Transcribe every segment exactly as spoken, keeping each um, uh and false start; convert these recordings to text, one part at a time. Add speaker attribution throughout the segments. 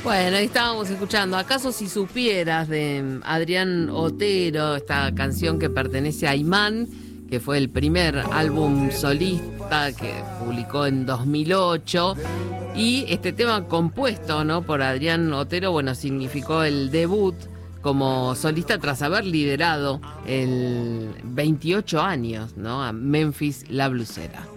Speaker 1: Bueno, ahí estábamos escuchando ¿Acaso si supieras? De Adrián Otero, esta canción que pertenece a Imán, que fue el primer álbum solista que publicó en dos mil ocho. Y este tema compuesto, ¿no?, por Adrián Otero, bueno, significó el debut como solista tras haber liderado el veintiocho años, ¿no?, a Memphis La Blusera.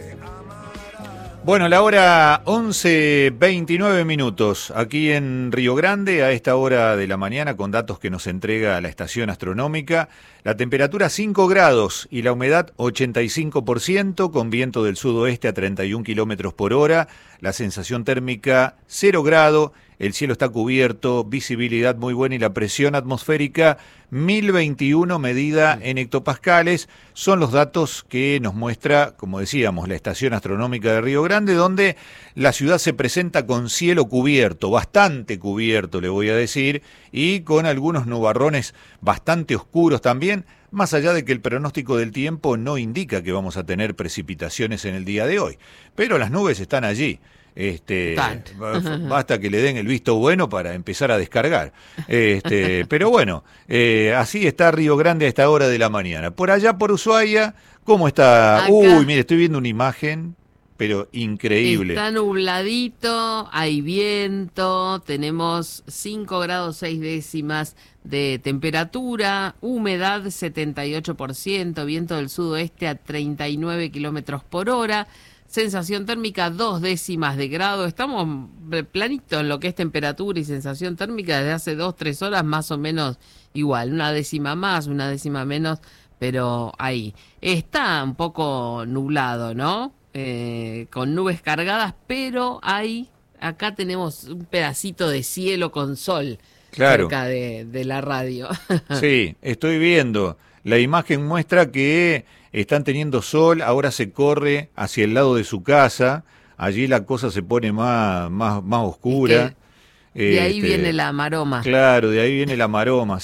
Speaker 2: Bueno, la hora once veintinueve minutos, aquí en Río Grande, a esta hora de la mañana, con datos que nos entrega la estación astronómica. La temperatura cinco grados y la humedad ochenta y cinco por ciento, con viento del sudoeste a treinta y un kilómetros por hora. La sensación térmica cero grado, el cielo está cubierto, visibilidad muy buena y la presión atmosférica mil veintiuno medida en hectopascales. Son los datos que nos muestra, como decíamos, la estación astronómica de Río Grande, donde la ciudad se presenta con cielo cubierto, bastante cubierto, le voy a decir, y con algunos nubarrones bastante oscuros también, más allá de que el pronóstico del tiempo no indica que vamos a tener precipitaciones en el día de hoy. Pero las nubes están allí. Este, basta que le den el visto bueno para empezar a descargar. Este, pero bueno, eh, así está Río Grande a esta hora de la mañana. Por allá por Ushuaia, ¿cómo está? Acá. Uy, mire, estoy viendo una imagen, pero increíble.
Speaker 1: Está nubladito, hay viento, tenemos cinco grados seis décimas de temperatura, humedad setenta y ocho por ciento, viento del sudoeste a treinta y nueve kilómetros por hora. Sensación térmica dos décimas de grado. Estamos planito en lo que es temperatura y sensación térmica desde hace dos, tres horas más o menos igual. Una décima más, una décima menos, pero ahí. Está un poco nublado, ¿no? Eh, con nubes cargadas, pero hay, acá tenemos un pedacito de cielo con sol, claro, cerca de, de la radio.
Speaker 2: Sí, estoy viendo. La imagen muestra que están teniendo sol, ahora se corre hacia el lado de su casa, allí la cosa se pone más, más, más oscura.
Speaker 1: De ahí
Speaker 2: este,
Speaker 1: viene la maroma.
Speaker 2: Claro, de ahí viene la maroma.